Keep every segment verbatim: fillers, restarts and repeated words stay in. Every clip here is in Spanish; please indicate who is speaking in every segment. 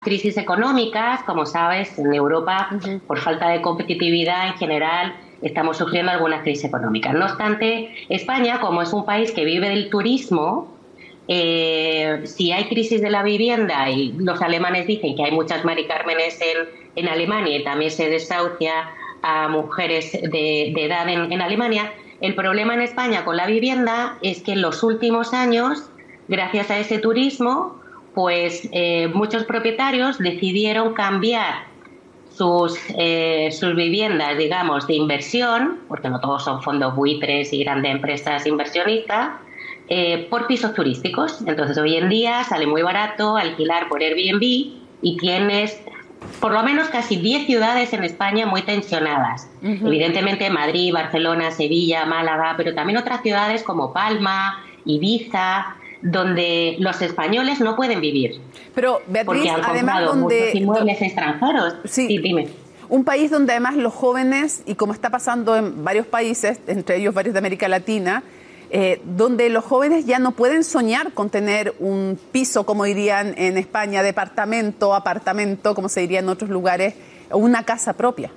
Speaker 1: crisis económicas, como sabes, en Europa, uh-huh. por falta de competitividad en general, estamos sufriendo algunas crisis económicas. No obstante, España, como es un país que vive del turismo, eh, si hay crisis de la vivienda, y los alemanes dicen que hay muchas Mari Cármenes en, en Alemania y también se desahucia a mujeres de, de edad en, en Alemania, el problema en España con la vivienda es que en los últimos años, gracias a ese turismo, pues eh, muchos propietarios decidieron cambiar sus, eh, sus viviendas, digamos, de inversión, porque no todos son fondos buitres y grandes empresas inversionistas, eh, por pisos turísticos. Entonces, hoy en día sale muy barato alquilar por Airbnb y tienes por lo menos casi diez ciudades en España muy tensionadas. Uh-huh. Evidentemente Madrid, Barcelona, Sevilla, Málaga, pero también otras ciudades como Palma, Ibiza, donde los españoles no pueden vivir.
Speaker 2: Pero, Beatriz,
Speaker 1: porque han
Speaker 2: además donde
Speaker 1: muchos inmuebles do... extranjeros.
Speaker 2: Sí,
Speaker 1: sí, dime.
Speaker 2: Un país donde además los jóvenes, y como está pasando en varios países, entre ellos varios de América Latina, eh, donde los jóvenes ya no pueden soñar con tener un piso, como dirían en España, departamento, apartamento, como se diría en otros lugares, o una casa propia.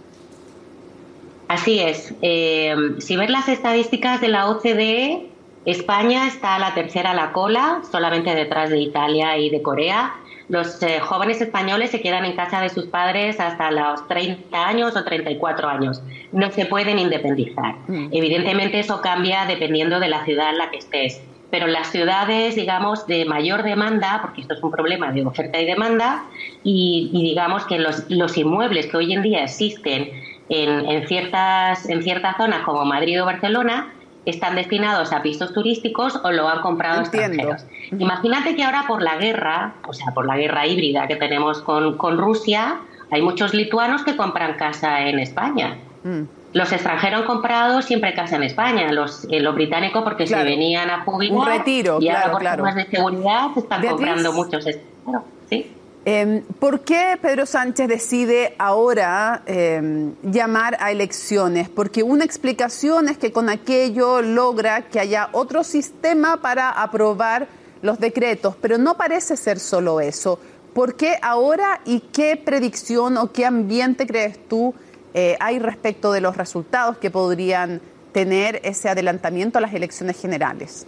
Speaker 1: Así es. Eh, si ves las estadísticas de la O C D E, España está a la tercera a la cola, solamente detrás de Italia y de Corea. Los eh, jóvenes españoles se quedan en casa de sus padres hasta los treinta años o treinta y cuatro años. No se pueden independizar. Mm. Evidentemente eso cambia dependiendo de la ciudad en la que estés. Pero las ciudades, digamos, de mayor demanda, porque esto es un problema de oferta y demanda, y, y digamos que los, los inmuebles que hoy en día existen en, en, ciertas, en ciertas zonas como Madrid o Barcelona, están destinados a pisos turísticos o lo han comprado
Speaker 2: Entiendo.
Speaker 1: extranjeros. Imagínate que ahora por la guerra, o sea, por la guerra híbrida que tenemos con, con Rusia, hay muchos lituanos que compran casa en España. Mm. Los extranjeros han comprado siempre casa en España, los, eh, los británicos porque claro. se venían a jubilar.
Speaker 2: Un retiro,
Speaker 1: y ahora
Speaker 2: claro,
Speaker 1: por
Speaker 2: claro.
Speaker 1: temas de seguridad se están
Speaker 2: Beatriz,
Speaker 1: comprando muchos extranjeros. ¿Sí?
Speaker 2: Eh, ¿Por qué Pedro Sánchez decide ahora eh, llamar a elecciones? Porque una explicación es que con aquello logra que haya otro sistema para aprobar los decretos, pero no parece ser solo eso. ¿Por qué ahora y qué predicción o qué ambiente crees tú eh, hay respecto de los resultados que podrían tener ese adelantamiento a las elecciones generales?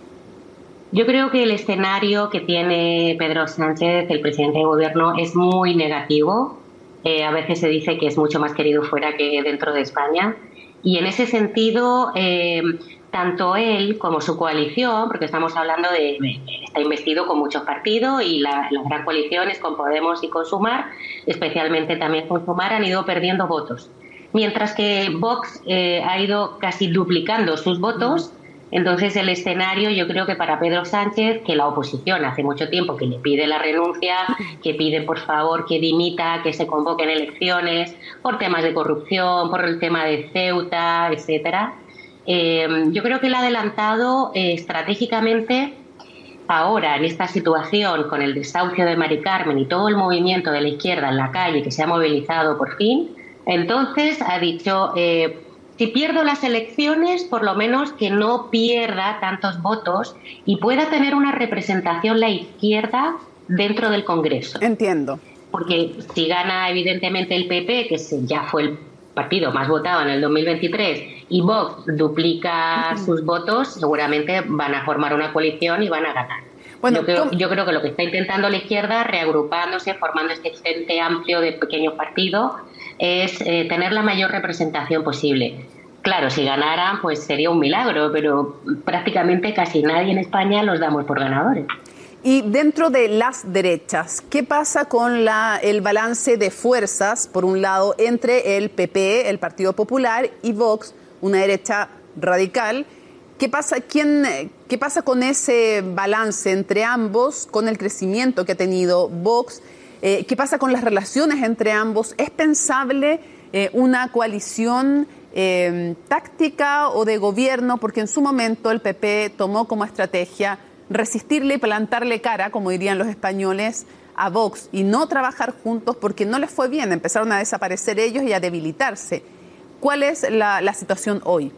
Speaker 1: Yo creo que el escenario que tiene Pedro Sánchez, el presidente de gobierno, es muy negativo. Eh, a veces se dice que es mucho más querido fuera que dentro de España. Y en ese sentido, eh, tanto él como su coalición, porque estamos hablando de, de está investido con muchos partidos y la, las gran coaliciones con Podemos y con Sumar, especialmente también con Sumar, han ido perdiendo votos. Mientras que Vox eh, ha ido casi duplicando sus votos. Entonces el escenario, yo creo que para Pedro Sánchez, que la oposición hace mucho tiempo que le pide la renuncia, que pide por favor que dimita, que se convoquen elecciones por temas de corrupción, por el tema de Ceuta, etcétera. Eh, yo creo que él ha adelantado eh, estratégicamente ahora en esta situación con el desahucio de Mari Carmen y todo el movimiento de la izquierda en la calle que se ha movilizado por fin. Entonces ha dicho... Eh, Si pierdo las elecciones, por lo menos que no pierda tantos votos y pueda tener una representación la izquierda dentro del Congreso.
Speaker 2: Entiendo.
Speaker 1: Porque si gana evidentemente el P P, que ya fue el partido más votado en el dos mil veintitrés, y Vox duplica uh-huh. sus votos, seguramente van a formar una coalición y van a ganar. Bueno, yo, creo, yo creo que lo que está intentando la izquierda, reagrupándose, formando este frente amplio de pequeños partidos, es eh, tener la mayor representación posible. Claro, si ganaran, pues sería un milagro, pero prácticamente casi nadie en España los damos por ganadores.
Speaker 2: Y dentro de las derechas, ¿qué pasa con la, el balance de fuerzas, por un lado, entre el P P, el Partido Popular, y Vox, una derecha radical? ¿Qué pasa, quién, ¿Qué pasa con ese balance entre ambos, con el crecimiento que ha tenido Vox? Eh, ¿Qué pasa con las relaciones entre ambos? ¿Es pensable eh, una coalición eh, táctica o de gobierno? Porque en su momento el P P tomó como estrategia resistirle y plantarle cara, como dirían los españoles, a Vox y no trabajar juntos porque no les fue bien. Empezaron a desaparecer ellos y a debilitarse. ¿Cuál es la, la situación hoy?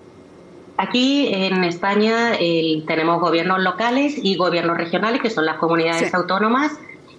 Speaker 1: Aquí en España eh, tenemos gobiernos locales y gobiernos regionales, que son las comunidades sí. autónomas,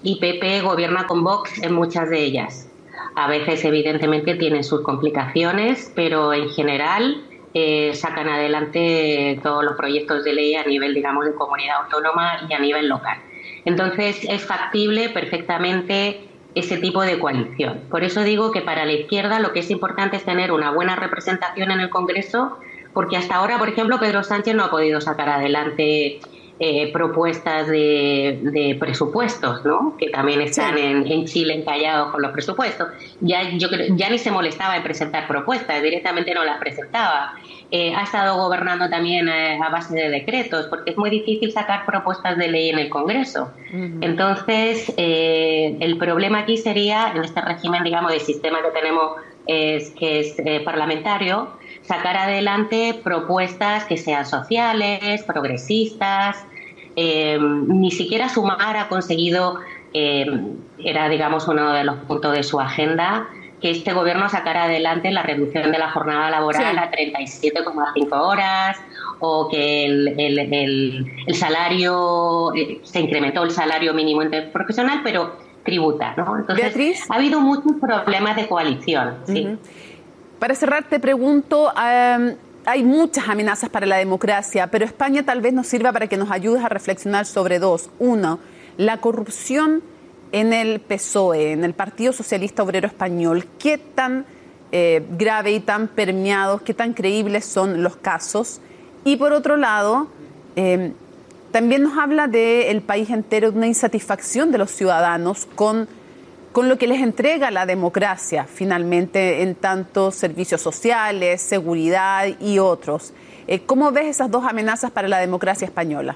Speaker 1: y P P gobierna con Vox en muchas de ellas. A veces, evidentemente, tienen sus complicaciones, pero en general eh, sacan adelante todos los proyectos de ley a nivel, digamos, de comunidad autónoma y a nivel local. Entonces, es factible perfectamente ese tipo de coalición. Por eso digo que para la izquierda lo que es importante es tener una buena representación en el Congreso, porque hasta ahora, por ejemplo, Pedro Sánchez no ha podido sacar adelante eh, propuestas de, de presupuestos, ¿no? Que también están sí. en, en Chile encallados con los presupuestos. Ya, yo creo, ya ni se molestaba en presentar propuestas, directamente no las presentaba. Eh, ha estado gobernando también eh, a base de decretos, porque es muy difícil sacar propuestas de ley en el Congreso. Uh-huh. Entonces, eh, el problema aquí sería, en este régimen, digamos, de sistema que tenemos, es, que es eh, parlamentario, sacar adelante propuestas que sean sociales, progresistas. Eh, ni siquiera Sumar ha conseguido, eh, era, digamos, uno de los puntos de su agenda, que este gobierno sacara adelante la reducción de la jornada laboral sí. a treinta y siete coma cinco horas, o que el, el, el, el salario, eh, se incrementó el salario mínimo interprofesional, pero tributa, ¿no? Entonces,
Speaker 2: Beatriz,
Speaker 1: ha habido muchos problemas de coalición. Uh-huh. ¿Sí?
Speaker 2: Para cerrar, te pregunto, um, hay muchas amenazas para la democracia, pero España tal vez nos sirva para que nos ayudes a reflexionar sobre dos. Uno, la corrupción en el P S O E, en el Partido Socialista Obrero Español. ¿Qué tan eh, grave y tan permeados, qué tan creíbles son los casos? Y por otro lado, eh, también nos habla del país entero, de una insatisfacción de los ciudadanos con, con lo que les entrega la democracia, finalmente, en tantos servicios sociales, seguridad y otros. Eh, ¿Cómo ves esas dos amenazas para la democracia española?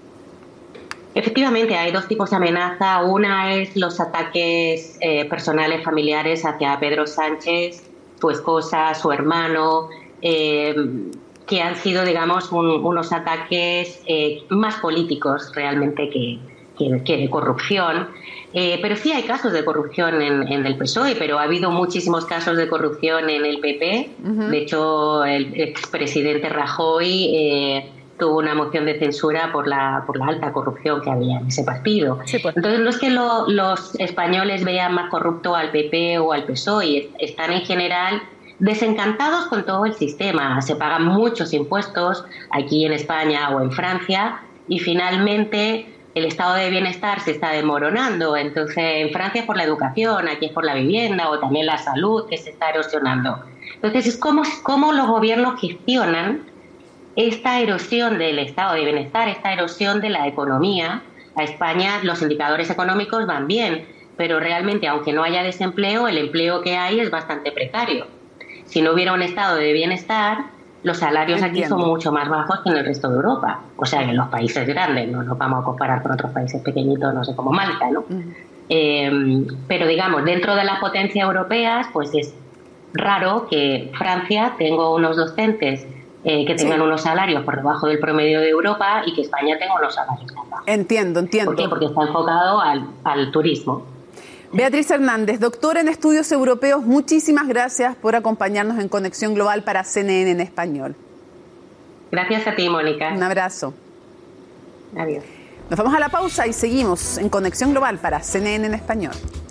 Speaker 1: Efectivamente, hay dos tipos de amenaza. Una es los ataques eh, personales, familiares hacia Pedro Sánchez, su esposa, su hermano, eh, que han sido, digamos, un, unos ataques eh, más políticos realmente que, que, que de corrupción. Eh, pero sí hay casos de corrupción en, en el P S O E, pero ha habido muchísimos casos de corrupción en el P P. Uh-huh. De hecho, el expresidente Rajoy eh, tuvo una moción de censura por la por la alta corrupción que había en ese partido. Sí, pues. Entonces, no es que lo, los españoles vean más corrupto al P P o al P S O E, están en general desencantados con todo el sistema. Se pagan muchos impuestos aquí en España o en Francia y finalmente el estado de bienestar se está desmoronando. Entonces, en Francia es por la educación, aquí es por la vivienda o también la salud que se está erosionando. Entonces, es como, como los gobiernos gestionan esta erosión del estado de bienestar, esta erosión de la economía. A España los indicadores económicos van bien, pero realmente, aunque no haya desempleo, el empleo que hay es bastante precario. Si no hubiera un estado de bienestar, los salarios Entiendo. Aquí son mucho más bajos que en el resto de Europa. O sea, en los países grandes, no nos vamos a comparar con otros países pequeñitos, no sé, como Malta, ¿no? Uh-huh. Eh, pero, digamos, dentro de las potencias europeas, pues es raro que Francia tenga unos docentes eh, que tengan sí. unos salarios por debajo del promedio de Europa y que España tenga unos salarios más bajos.
Speaker 2: Entiendo, entiendo.
Speaker 1: ¿Por qué? Porque está enfocado al, al turismo.
Speaker 2: Beatriz Hernández, doctora en estudios europeos, muchísimas gracias por acompañarnos en Conexión Global para C N N en español.
Speaker 1: Gracias a ti, Mónica.
Speaker 2: Un abrazo.
Speaker 1: Adiós.
Speaker 2: Nos vamos a la pausa y seguimos en Conexión Global para C N N en español.